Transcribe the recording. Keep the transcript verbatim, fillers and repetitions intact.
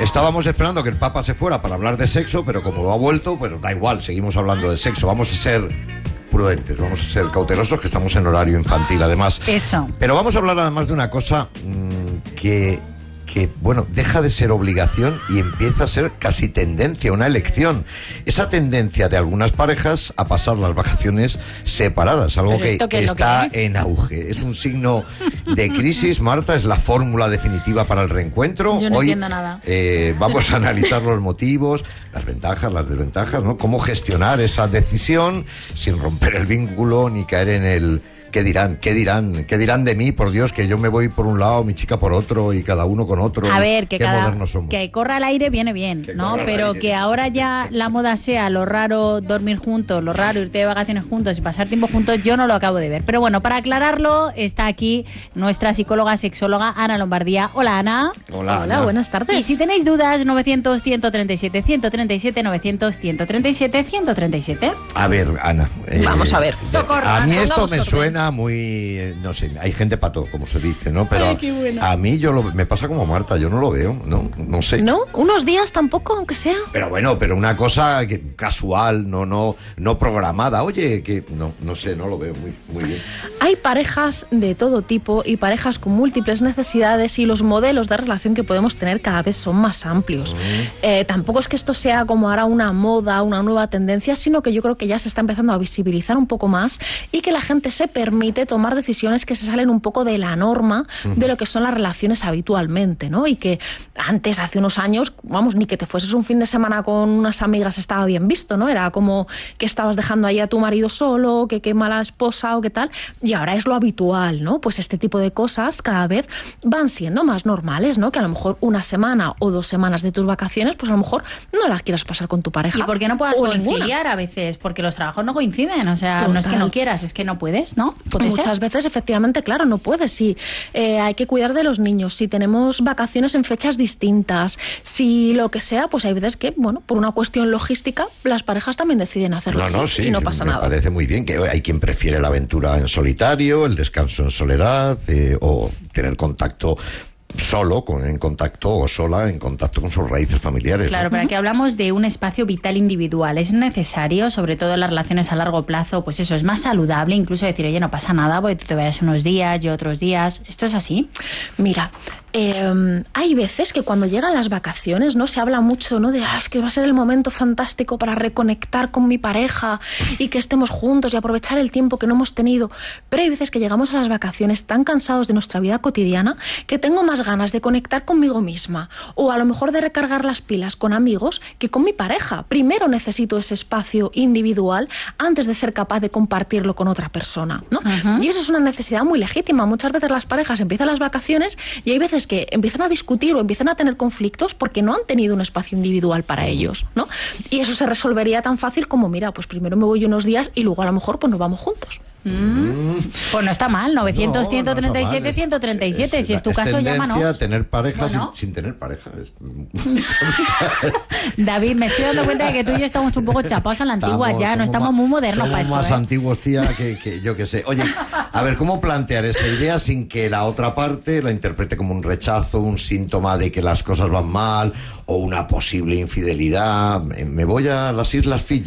Estábamos esperando que el Papa se fuera para hablar de sexo, pero como ha vuelto, pues da igual, seguimos hablando de sexo. Vamos a ser prudentes, vamos a ser cautelosos, que estamos en horario infantil, además. Eso. Pero vamos a hablar además de una cosa mmm, que... que, bueno, deja de ser obligación y empieza a ser casi tendencia, una elección. Esa tendencia de algunas parejas a pasar las vacaciones separadas, algo que está en auge. Es un signo de crisis, Marta, es la fórmula definitiva para el reencuentro. Yo no Hoy, entiendo nada. Eh, vamos a analizar los motivos, las ventajas, las desventajas, ¿no? Cómo gestionar esa decisión sin romper el vínculo ni caer en el... ¿Qué dirán? ¿Qué dirán? ¿Qué dirán de mí? Por Dios, que yo me voy por un lado, mi chica por otro y cada uno con otro. A ver, que Qué cada modernos somos. que corra al aire viene bien, Que ¿no? corra al Pero aire. que ahora ya la moda sea lo raro dormir juntos, lo raro irte de vacaciones juntos y pasar tiempo juntos, yo no lo acabo de ver. Pero bueno, para aclararlo, está aquí nuestra psicóloga sexóloga Ana Lombardía. Hola, Ana. Hola, Hola, Ana. buenas tardes. Y si tenéis dudas, novecientos, ciento treinta y siete, ciento treinta y siete, novecientos, ciento treinta y siete, ciento treinta y siete. A ver, Ana. eh, Vamos a ver. Socorro, a mí esto pongamos me orden. suena muy... eh, No sé, hay gente para todo, como se dice, ¿no? Pero Ay, qué bueno. a mí yo lo, me pasa como Marta, yo no lo veo, ¿no? No sé. ¿No? ¿Unos días tampoco, aunque sea? Pero bueno, pero una cosa que, casual, no, no, no programada. Oye, que no, no sé, no lo veo muy, muy bien. Hay parejas de todo tipo y parejas con múltiples necesidades y los modelos de relación que podemos tener cada vez son más amplios. Eh, tampoco es que esto sea como ahora una moda, una nueva tendencia, sino que yo creo que ya se está empezando a visibilizar un poco más y que la gente se permite tomar decisiones que se salen un poco de la norma de lo que son las relaciones habitualmente, ¿no? Y que antes, hace unos años, vamos, ni que te fueses un fin de semana con unas amigas estaba bien visto, ¿no? Era como que estabas dejando ahí a tu marido solo, que qué mala esposa o qué tal, y ahora es lo habitual, ¿no? Pues este tipo de cosas cada vez van siendo más normales, ¿no? Que a lo mejor una semana o dos semanas de tus vacaciones, pues a lo mejor no las quieras pasar con tu pareja. ¿Y por qué no puedas o ninguna. conciliar a veces? Porque los trabajos no coinciden, o sea, Total. no es que no quieras, es que no puedes, ¿no? ¿Puede ser? Muchas veces, efectivamente, claro, no puedes. Si eh, hay que cuidar de los niños, si tenemos vacaciones en fechas distintas, si lo que sea, pues hay veces que, bueno, por una cuestión logística, las parejas también deciden hacerlo No, así no, sí, y no pasa me nada. parece muy bien, que hay quien prefiere la aventura en solitario, el descanso en soledad, eh, o tener contacto solo, con, en contacto, o sola, en contacto con sus raíces familiares. Claro, ¿no? pero aquí hablamos de un espacio vital individual. Es necesario, sobre todo en las relaciones a largo plazo, pues eso, es más saludable incluso decir, oye, no pasa nada porque tú te vayas unos días, yo otros días. ¿Esto es así? Mira, eh, hay veces que cuando llegan las vacaciones, ¿no? Se habla mucho, ¿no? De, ah, es que va a ser el momento fantástico para reconectar con mi pareja y que estemos juntos y aprovechar el tiempo que no hemos tenido. Pero hay veces que llegamos a las vacaciones tan cansados de nuestra vida cotidiana que tengo más ganas de conectar conmigo misma o a lo mejor de recargar las pilas con amigos que con mi pareja. Primero necesito ese espacio individual antes de ser capaz de compartirlo con otra persona, ¿no? Ajá. Y eso es una necesidad muy legítima. Muchas veces las parejas empiezan las vacaciones y hay veces que empiezan a discutir o empiezan a tener conflictos porque no han tenido un espacio individual para ellos, ¿no? Y eso se resolvería tan fácil como, mira, pues primero me voy unos días y luego a lo mejor pues nos vamos juntos. Mm. Pues no está mal, novecientos, No, ciento treinta y siete, no está mal. ciento treinta y siete. Es- Si es tu es caso, tendencia llámanos. tener pareja Bueno. sin, sin tener pareja. Es- David, me estoy dando cuenta de que tú y yo estamos un poco chapados a la antigua Estamos- ya, no somos estamos más- muy modernos somos para esto. más ¿eh? antiguos, tía, que, que yo que sé. Oye, a ver, ¿cómo plantear esa idea sin que la otra parte la interprete como un rechazo, un síntoma de que las cosas van mal o una posible infidelidad? Me me voy a las Islas Fiji.